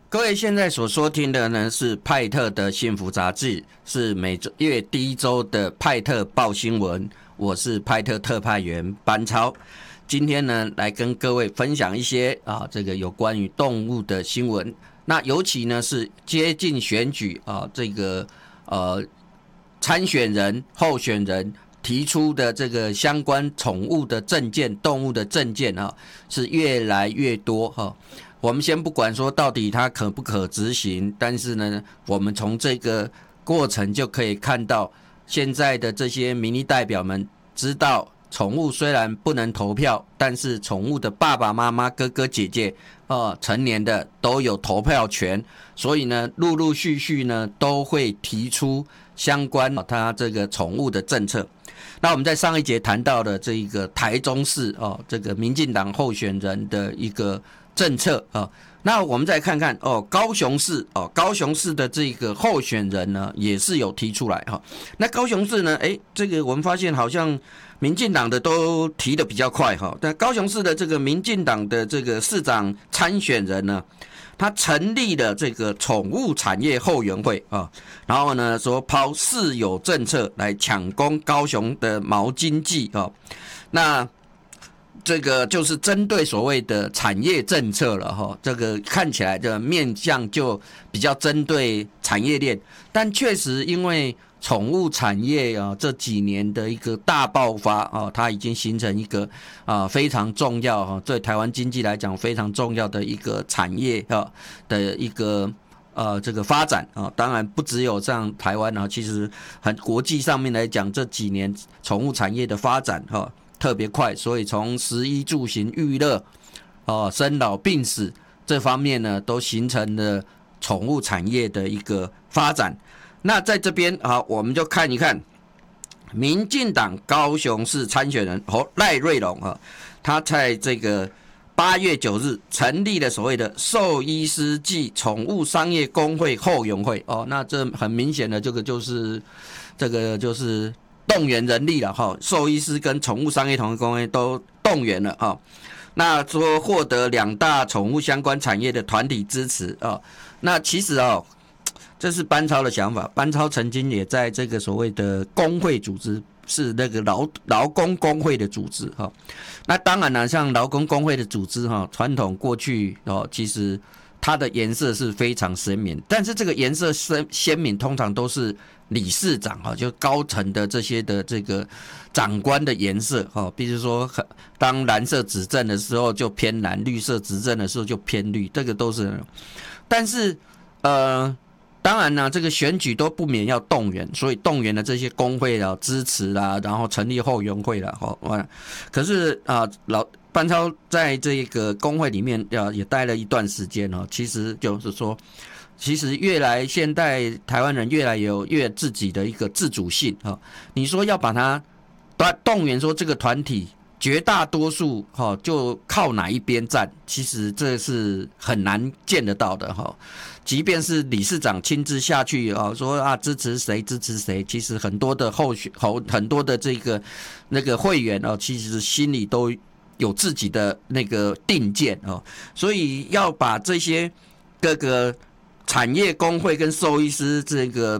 各位现在所收听的呢是派特的幸福杂志，是每月第一周的派特报新闻。我是派特特派员班超，今天呢来跟各位分享一些这个有关于动物的新闻。那尤其呢是接近选举这个参选人、候选人提出的这个相关宠物的政见、动物的政见是越来越多我们先不管说到底它可不可执行，但是呢，我们从这个过程就可以看到，现在的这些民意代表们知道，宠物虽然不能投票，但是宠物的爸爸妈妈、哥哥姐姐成年的都有投票权，所以呢，陆陆续续呢都会提出相关它这个宠物的政策。那我们在上一节谈到的这一个台中市这个民进党候选人的一个政策那我们再看看高雄市的这个候选人呢也是有提出来那高雄市呢这个我们发现好像民进党的都提得比较快但高雄市的这个民进党的这个市长参选人呢，他成立了这个宠物产业后援会然后呢说抛市有政策来抢攻高雄的毛经济那这个就是针对所谓的产业政策了这个看起来的面向就比较针对产业链，但确实因为宠物产业这几年的一个大爆发它已经形成一个非常重要对台湾经济来讲非常重要的一个产业的一个这个发展当然不只有像台湾其实国际上面来讲这几年宠物产业的发展特别快，所以从食衣住行娱乐生老病死这方面呢都形成了宠物产业的一个发展。那在这边我们就看一看民进党高雄市参选人赖瑞隆他在这个8月9日成立了所谓的兽医师暨宠物商业工会后援会那这很明显的这个就是动员人力了兽医师跟宠物商业同业工会都动员了那说获得2大宠物相关产业的团体支持那其实这是班超的想法，班超曾经也在这个所谓的工会组织，是那个劳工工会的组织那当然了，像劳工工会的组织传统过去其实它的颜色是非常鲜明，但是这个颜色鲜明通常都是理事长就高层的这些的这个长官的颜色比如说当蓝色执政的时候就偏蓝，绿色执政的时候就偏绿，这个都是。但是当然呢，这个选举都不免要动员，所以动员了这些工会支持然后成立后援会可是班超在这个工会里面也待了一段时间其实就是说，其实现在台湾人越来越自己的一个自主性你说要把它动员说这个团体绝大多数就靠哪一边站，其实这是很难见得到的即便是理事长亲自下去说支持谁支持谁，其实很多的很多的这个那个会员其实心里都有自己的那个定见所以要把这些各个产业工会跟兽医师这个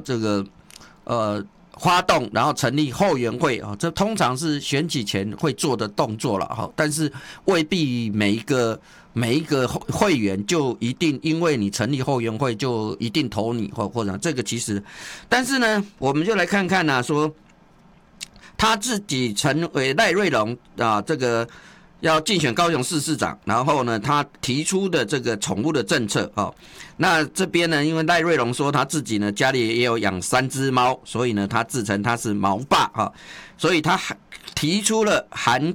发动，然后成立后援会这通常是选举前会做的动作了但是未必每一个会员就一定因为你成立后援会就一定投你或者这个其实，但是呢，我们就来看看说他自己成为赖瑞隆这个要竞选高雄市市长，然后呢，他提出的这个宠物的政策那这边呢，因为赖瑞隆说他自己呢家里也有养3只猫，所以呢他自称他是毛爸所以他提出了涵